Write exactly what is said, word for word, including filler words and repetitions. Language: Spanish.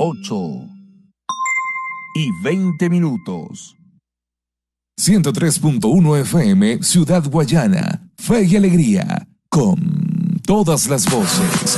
ocho y veinte minutos. ciento tres punto uno F M, Ciudad Guayana. Fe y alegría, con todas las voces.